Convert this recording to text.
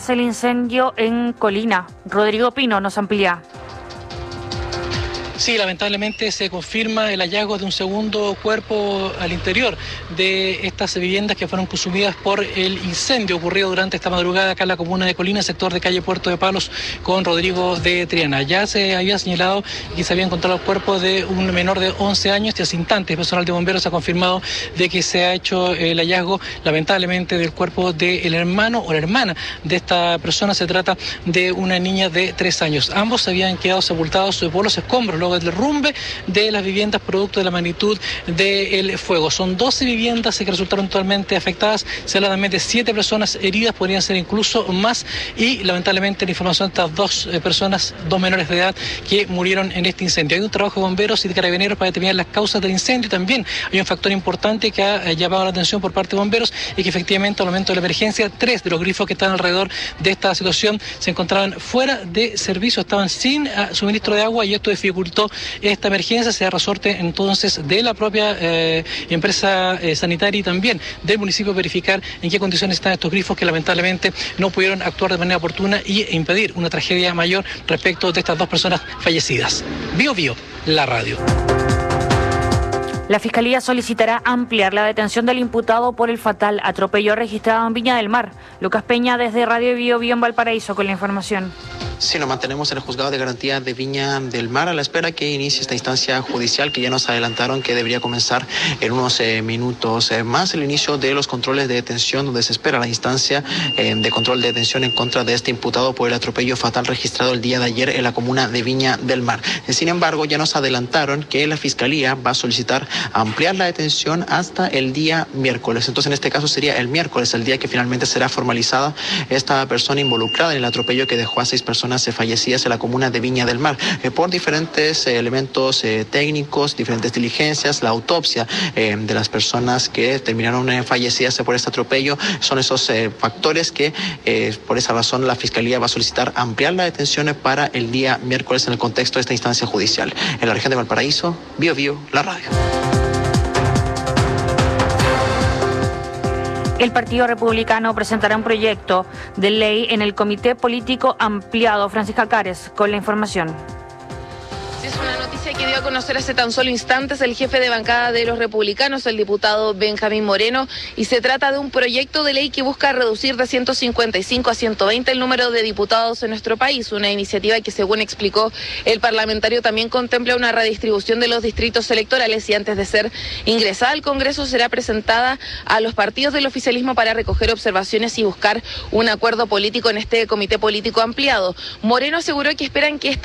El incendio en Colina. Rodrigo Pino nos amplía. Sí, lamentablemente se confirma el hallazgo de un segundo cuerpo al interior de estas viviendas que fueron consumidas por el incendio ocurrido durante esta madrugada acá en la comuna de Colina, sector de calle Puerto de Palos, con Rodrigo de Triana. Ya se había señalado que se había encontrado el cuerpo de un menor de 11 años y hace instantes el personal de bomberos ha confirmado de que se ha hecho el hallazgo, lamentablemente, del cuerpo del hermano o la hermana de esta persona. Se trata de una niña de 3 años. Ambos habían quedado sepultados por los escombros luego del derrumbe de las viviendas producto de la magnitud del fuego. Son 12 viviendas que resultaron totalmente afectadas. Se habla también de 7 personas heridas, podrían ser incluso más, y lamentablemente la información de estas 2 personas, 2 menores de edad, que murieron en este incendio. Hay un trabajo de bomberos y de carabineros para determinar las causas del incendio. También hay un factor importante que ha llamado la atención por parte de bomberos, y que efectivamente al momento de la emergencia 3 de los grifos que están alrededor de esta situación se encontraban fuera de servicio, estaban sin suministro de agua, y esto dificultó esta emergencia. Se da resorte entonces de la propia empresa sanitaria y también del municipio verificar en qué condiciones están estos grifos, que lamentablemente no pudieron actuar de manera oportuna y impedir una tragedia mayor respecto de estas 2 personas fallecidas. Bio Bio, la radio. La Fiscalía solicitará ampliar la detención del imputado por el fatal atropello registrado en Viña del Mar. Lucas Peña desde Radio Bio Bio en Valparaíso con la información. Sí, nos mantenemos en el juzgado de garantía de Viña del Mar a la espera que inicie esta instancia judicial, que ya nos adelantaron que debería comenzar en unos minutos más, el inicio de los controles de detención, donde se espera la instancia de control de detención en contra de este imputado por el atropello fatal registrado el día de ayer en la comuna de Viña del Mar. Sin embargo, ya nos adelantaron que la Fiscalía va a solicitar ampliar la detención hasta el día miércoles. Entonces, en este caso sería el miércoles, el día que finalmente será formalizada esta persona involucrada en el atropello que dejó a 6 personas fallecidas en la comuna de Viña del Mar. Por diferentes elementos técnicos, diferentes diligencias, la autopsia de las personas que terminaron fallecidas por este atropello, son esos factores que por esa razón la Fiscalía va a solicitar ampliar la detención para el día miércoles en el contexto de esta instancia judicial. En la región de Valparaíso, Bio Bio, la radio. El Partido Republicano presentará un proyecto de ley en el Comité Político Ampliado. Francisca Cares con la información. Es una noticia que dio a conocer hace tan solo instantes el jefe de bancada de los republicanos, el diputado Benjamín Moreno, y se trata de un proyecto de ley que busca reducir de 155 a 120 el número de diputados en nuestro país, una iniciativa que, según explicó el parlamentario, también contempla una redistribución de los distritos electorales y antes de ser ingresada al Congreso será presentada a los partidos del oficialismo para recoger observaciones y buscar un acuerdo político en este comité político ampliado. Moreno aseguró que esperan que esta